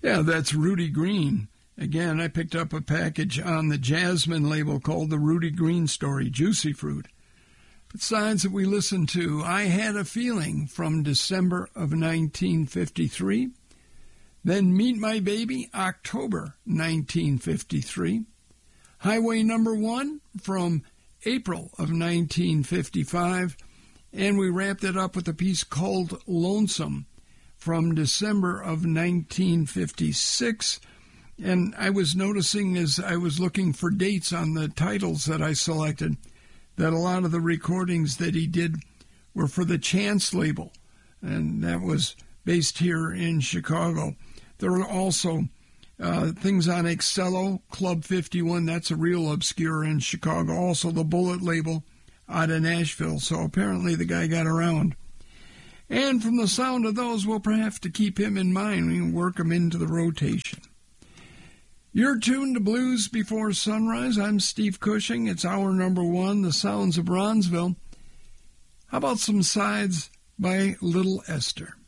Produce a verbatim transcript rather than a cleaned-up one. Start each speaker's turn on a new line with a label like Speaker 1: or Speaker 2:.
Speaker 1: Yeah, that's Rudy Green. Again, I picked up a package on the Jasmine label called The Rudy Green Story, Juicy Fruit. Besides that, we listened to I Had a Feeling from December of nineteen fifty-three. Then Meet My Baby, October nineteen fifty-three. Highway Number One from April of nineteen fifty-five. And we wrapped it up with a piece called Lonesome from December of nineteen fifty-six. And I was noticing as I was looking for dates on the titles that I selected that a lot of the recordings that he did were for the Chance label, and that was based here in Chicago. There were also uh, things on Excello, Club fifty-one, that's a real obscure in Chicago. Also the Bullet label out of Nashville, so apparently the guy got around. And from the sound of those, we'll perhaps have to keep him in mind. We can work him into the rotation. You're tuned to Blues Before Sunrise. I'm Steve Cushing. It's hour number one, The Sounds of Bronzeville. How about some sides by Little Esther?